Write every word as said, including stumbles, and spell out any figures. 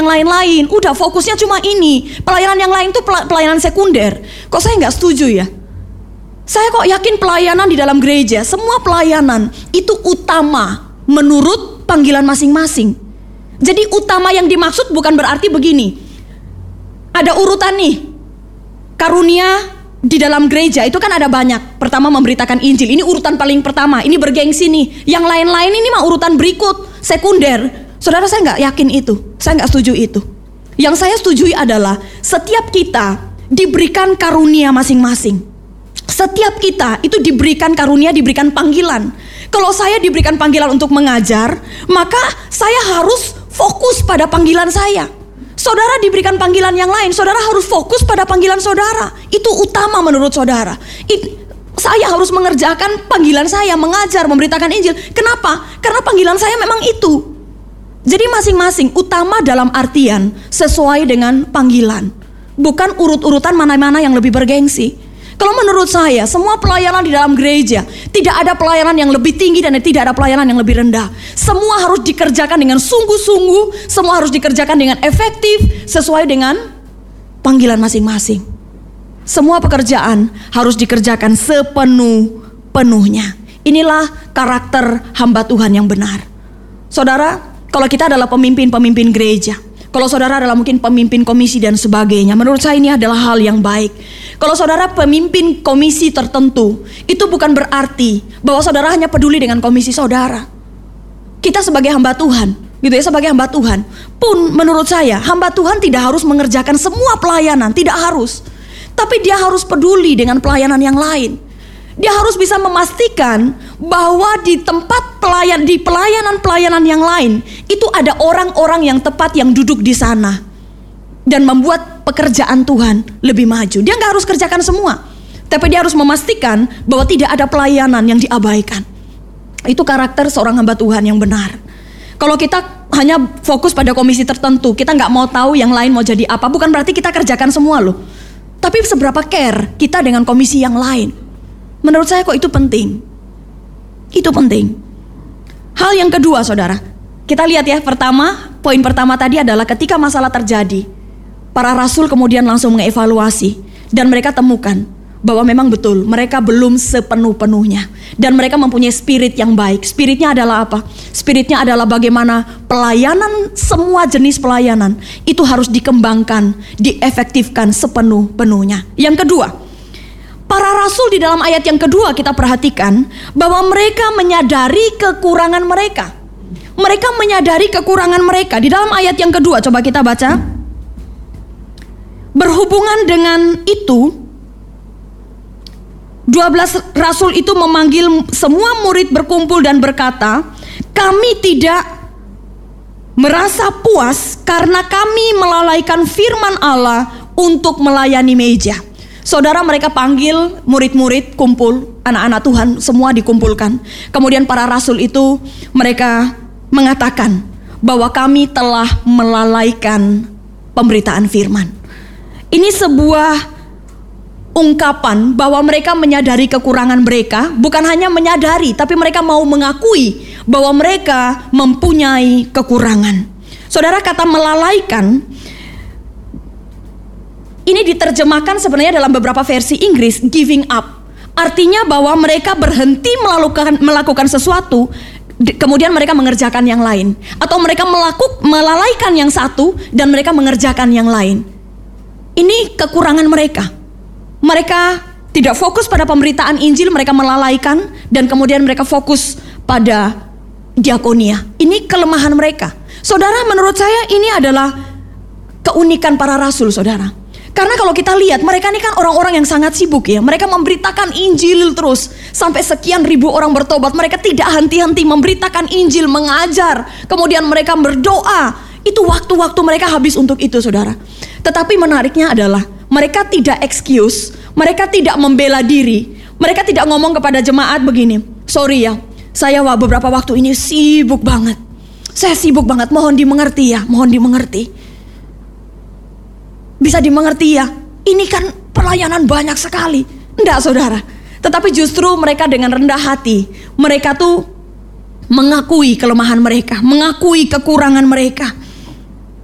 yang lain-lain. Udah fokusnya cuma ini. Pelayanan yang lain tuh pelayanan sekunder. Kok saya nggak setuju ya? Saya kok yakin pelayanan di dalam gereja, semua pelayanan itu utama menurut panggilan masing-masing. Jadi utama yang dimaksud bukan berarti begini. Ada urutan nih, karunia di dalam gereja itu kan ada banyak. Pertama memberitakan Injil, ini urutan paling pertama, ini bergengsi nih. Yang lain-lain ini mah urutan berikut, sekunder. Saudara, saya nggak yakin itu, saya nggak setuju itu. Yang saya setujui adalah setiap kita diberikan karunia masing-masing. Setiap kita itu diberikan karunia, diberikan panggilan. Kalau saya diberikan panggilan untuk mengajar, maka saya harus fokus pada panggilan saya. Saudara diberikan panggilan yang lain, saudara harus fokus pada panggilan saudara. Itu utama menurut saudara. It, saya harus mengerjakan panggilan saya, mengajar, memberitakan Injil. Kenapa? Karena panggilan saya memang itu. Jadi masing-masing utama dalam artian sesuai dengan panggilan. Bukan urut-urutan mana-mana yang lebih bergengsi. Kalau menurut saya, semua pelayanan di dalam gereja, tidak ada pelayanan yang lebih tinggi dan tidak ada pelayanan yang lebih rendah. Semua harus dikerjakan dengan sungguh-sungguh, semua harus dikerjakan dengan efektif, sesuai dengan panggilan masing-masing. Semua pekerjaan harus dikerjakan sepenuh-penuhnya. Inilah karakter hamba Tuhan yang benar. Saudara, kalau kita adalah pemimpin-pemimpin gereja, kalau saudara adalah mungkin pemimpin komisi dan sebagainya, menurut saya ini adalah hal yang baik. Kalau saudara pemimpin komisi tertentu, itu bukan berarti bahwa saudara hanya peduli dengan komisi saudara. Kita sebagai hamba Tuhan, gitu ya, sebagai hamba Tuhan pun menurut saya, hamba Tuhan tidak harus mengerjakan semua pelayanan, tidak harus. Tapi dia harus peduli dengan pelayanan yang lain. Dia harus bisa memastikan bahwa di tempat pelayan, di pelayanan-pelayanan yang lain, itu ada orang-orang yang tepat yang duduk di sana dan membuat pekerjaan Tuhan lebih maju. Dia gak harus kerjakan semua, tapi dia harus memastikan bahwa tidak ada pelayanan yang diabaikan. Itu karakter seorang hamba Tuhan yang benar. Kalau kita hanya fokus pada komisi tertentu, kita gak mau tahu yang lain mau jadi apa, bukan berarti kita kerjakan semua loh. Tapi seberapa care kita dengan komisi yang lain. Menurut saya kok itu penting. Itu penting. Hal yang kedua saudara, kita lihat ya, pertama, poin pertama tadi adalah ketika masalah terjadi, para rasul kemudian langsung mengevaluasi dan mereka temukan bahwa memang betul mereka belum sepenuh-penuhnya dan mereka mempunyai spirit yang baik. Spiritnya adalah apa? Spiritnya adalah bagaimana pelayanan, semua jenis pelayanan itu harus dikembangkan, diefektifkan sepenuh-penuhnya. Yang kedua, para rasul di dalam ayat yang kedua kita perhatikan bahwa mereka menyadari kekurangan mereka. Mereka menyadari kekurangan mereka. Di dalam ayat yang kedua coba kita baca. Berhubungan dengan itu, dua belas rasul itu memanggil semua murid berkumpul dan berkata, kami tidak merasa puas karena kami melalaikan firman Allah untuk melayani meja. Saudara, mereka panggil murid-murid kumpul, anak-anak Tuhan semua dikumpulkan. Kemudian para rasul itu mereka mengatakan bahwa kami telah melalaikan pemberitaan firman. Ini sebuah ungkapan bahwa mereka menyadari kekurangan mereka. Bukan hanya menyadari, tapi mereka mau mengakui bahwa mereka mempunyai kekurangan. Saudara, kata melalaikan ini diterjemahkan sebenarnya dalam beberapa versi Inggris, giving up. Artinya bahwa mereka berhenti melakukan, melakukan sesuatu, kemudian mereka mengerjakan yang lain. Atau mereka melakukan, melalaikan yang satu dan mereka mengerjakan yang lain. Ini kekurangan mereka. Mereka tidak fokus pada pemberitaan Injil, mereka melalaikan dan kemudian mereka fokus pada diakonia. Ini kelemahan mereka. Saudara, menurut saya ini adalah keunikan para rasul, saudara. Karena kalau kita lihat, mereka ini kan orang-orang yang sangat sibuk ya. Mereka memberitakan Injil terus. Sampai sekian ribu orang bertobat. Mereka tidak henti-henti memberitakan Injil, mengajar. Kemudian mereka berdoa. Itu waktu-waktu mereka habis untuk itu, saudara. Tetapi menariknya adalah mereka tidak excuse, mereka tidak membela diri. Mereka tidak ngomong kepada jemaat begini, sorry ya, saya beberapa waktu ini sibuk banget. Saya sibuk banget, mohon dimengerti ya, mohon dimengerti. Bisa dimengerti ya, ini kan pelayanan banyak sekali. Enggak, saudara. Tetapi justru mereka dengan rendah hati, mereka tuh mengakui kelemahan mereka, mengakui kekurangan mereka.